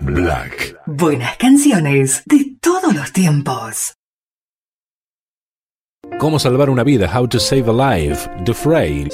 Black. Buenas canciones de todos los tiempos. Cómo salvar una vida, How to Save a Life, The Fray.